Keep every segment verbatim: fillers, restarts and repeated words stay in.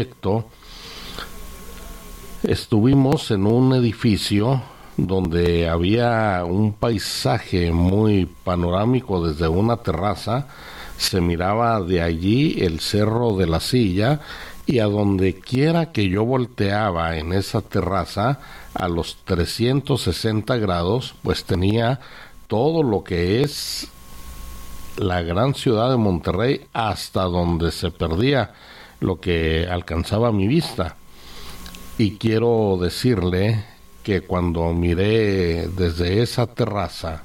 estuvimos en un edificio donde había un paisaje muy panorámico desde una terraza. Se miraba de allí el Cerro de la Silla, y a donde quiera que yo volteaba en esa terraza, a los trescientos sesenta grados, pues tenía todo lo que es la gran ciudad de Monterrey, hasta donde se perdía lo que alcanzaba mi vista. Y quiero decirle que cuando miré desde esa terraza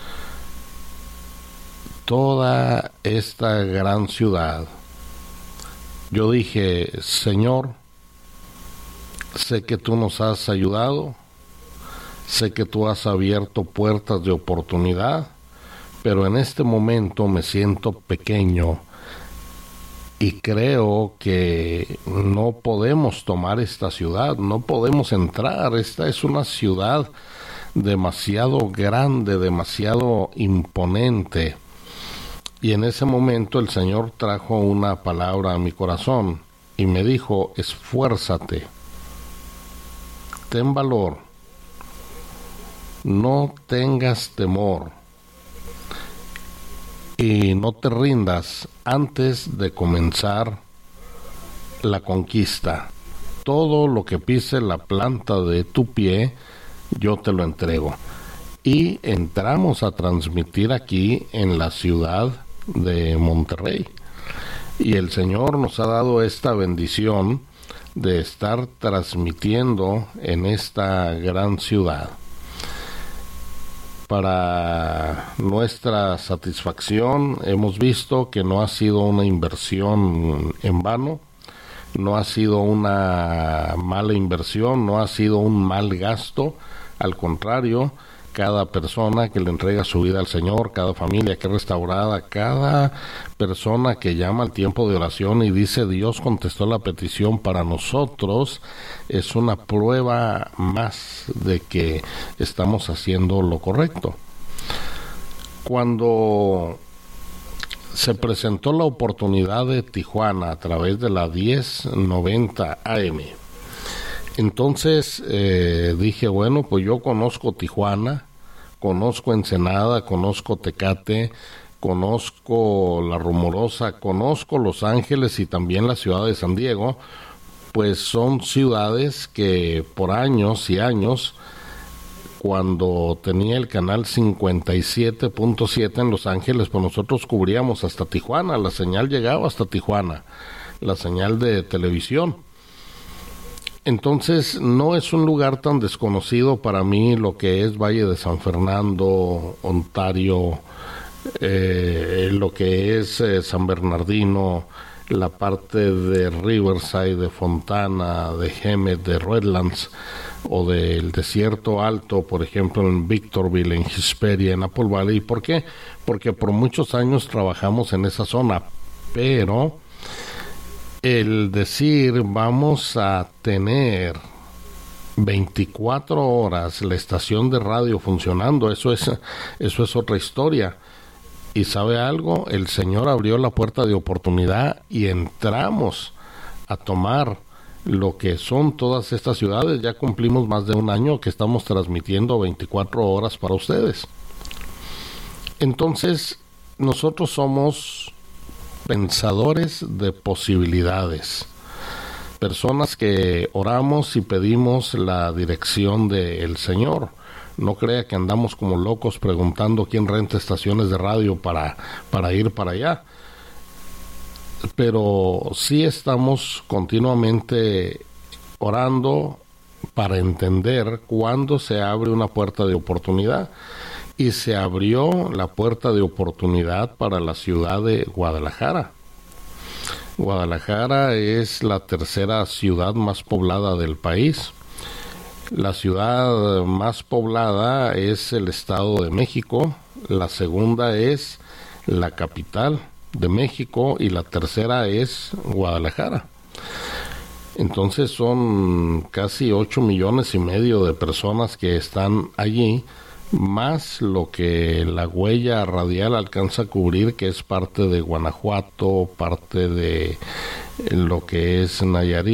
toda esta gran ciudad, yo dije: Señor, sé que tú nos has ayudado, sé que tú has abierto puertas de oportunidad, pero en este momento me siento pequeño y creo que no podemos tomar esta ciudad, no podemos entrar. Esta es una ciudad demasiado grande, demasiado imponente. Y en ese momento el Señor trajo una palabra a mi corazón y me dijo: esfuérzate, ten valor, no tengas temor y no te rindas antes de comenzar la conquista. Todo lo que pise la planta de tu pie, yo te lo entrego. Y entramos a transmitir aquí en la ciudad de Monterrey. Y el Señor nos ha dado esta bendición de estar transmitiendo en esta gran ciudad. Para nuestra satisfacción, hemos visto que no ha sido una inversión en vano, no ha sido una mala inversión, no ha sido un mal gasto. Al contrario, cada persona que le entrega su vida al Señor, cada familia que es restaurada, cada persona que llama al tiempo de oración y dice: Dios contestó la petición para nosotros, es una prueba más de que estamos haciendo lo correcto. Cuando se presentó la oportunidad de Tijuana a través de la diez noventa A M, entonces eh, dije: bueno, pues yo conozco Tijuana, conozco Ensenada, conozco Tecate, conozco La Rumorosa, conozco Los Ángeles y también la ciudad de San Diego. Pues son ciudades que por años y años, cuando tenía el canal cincuenta y siete punto siete en Los Ángeles, pues nosotros cubríamos hasta Tijuana, la señal llegaba hasta Tijuana, la señal de televisión. Entonces no es un lugar tan desconocido para mí lo que es Valle de San Fernando, Ontario, eh, lo que es eh, San Bernardino, la parte de Riverside, de Fontana, de Hemet, de Redlands o del Desierto Alto, por ejemplo en Victorville, en Hesperia, en Apple Valley. ¿Por qué? Porque por muchos años trabajamos en esa zona, pero el decir vamos a tener veinticuatro horas la estación de radio funcionando, eso es, eso es otra historia. Y ¿sabe algo? El Señor abrió la puerta de oportunidad y entramos a tomar lo que son todas estas ciudades. Ya cumplimos más de un año que estamos transmitiendo veinticuatro horas para ustedes. Entonces, nosotros somos pensadores de posibilidades, personas que oramos y pedimos la dirección del Señor. No crea que andamos como locos preguntando quién renta estaciones de radio para, para ir para allá, pero sí estamos continuamente orando para entender cuándo se abre una puerta de oportunidad. Y se abrió la puerta de oportunidad para la ciudad de Guadalajara. Guadalajara es la tercera ciudad más poblada del país. La ciudad más poblada es el Estado de México, la segunda es la capital de México y la tercera es Guadalajara. Entonces son casi ocho millones y medio de personas que están allí, más lo que la huella radial alcanza a cubrir, que es parte de Guanajuato, parte de lo que es Nayarit.